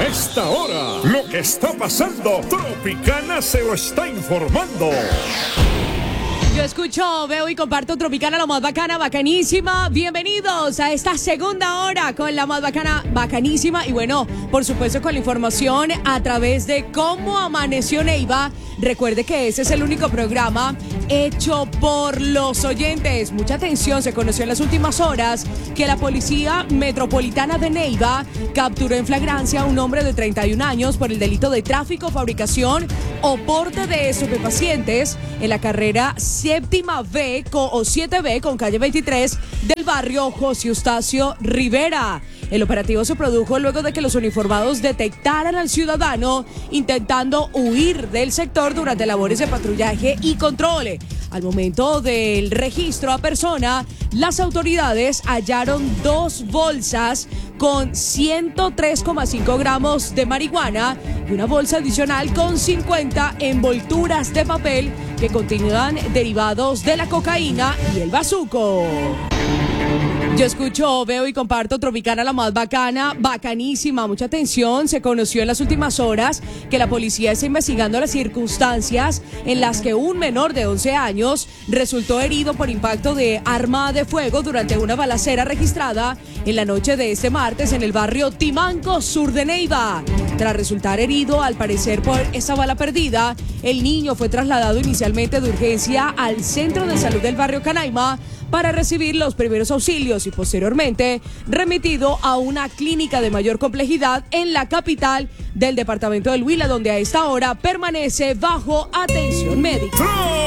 A esta hora, lo que está pasando, Tropicana se lo está informando. Yo escucho, veo y comparto Tropicana, la más bacana, bacanísima. Bienvenidos a esta segunda hora con la más bacana, bacanísima. Y bueno, por supuesto con la información a través de cómo amaneció Neiva. Recuerde que ese es el único programa hecho por los oyentes. Mucha atención, se conoció en las últimas horas que la Policía Metropolitana de Neiva capturó en flagrancia a un hombre de 31 años por el delito de tráfico, fabricación o porte de estupefacientes en la carrera séptima B o 7B con calle 23 del barrio José Eustacio Rivera. El operativo se produjo luego de que los uniformados detectaran al ciudadano intentando huir del sector durante labores de patrullaje y control. Al momento del registro a persona, las autoridades hallaron 2 bolsas con 103,5 gramos de marihuana y una bolsa adicional con 50 envolturas de papel que contenían derivados de la cocaína y el bazuco. Yo escucho, veo y comparto Tropicana, la más bacana, bacanísima. Mucha atención, se conoció en las últimas horas que la policía está investigando las circunstancias en las que un menor de 11 años resultó herido por impacto de arma de fuego durante una balacera registrada en la noche de este martes en el barrio Timanco, sur de Neiva. Tras resultar herido, al parecer por esa bala perdida, el niño fue trasladado inicialmente de urgencia al centro de salud del barrio Canaima para recibir los primeros auxilios y posteriormente remitido a una clínica de mayor complejidad en la capital del departamento del Huila, donde a esta hora permanece bajo atención médica.